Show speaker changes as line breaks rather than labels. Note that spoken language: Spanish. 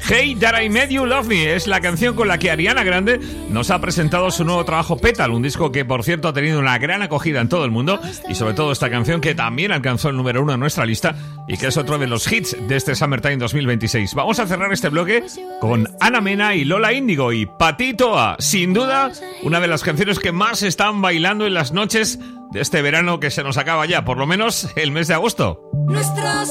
Hey That I Made You Love Me es la canción con la que Ariana Grande nos ha presentado su nuevo trabajo Petal, un disco que por cierto ha tenido una gran acogida en todo el mundo, y sobre todo esta canción que también alcanzó el número 1 en nuestra lista y que es otro de los hits de este Summertime 2026. Vamos a cerrar este bloque con Ana Mena y Lola Índigo y Patito A, sin duda una de las canciones que más están bailando en las noches de este verano que se nos acaba ya, por lo menos el mes de agosto.
Nuestros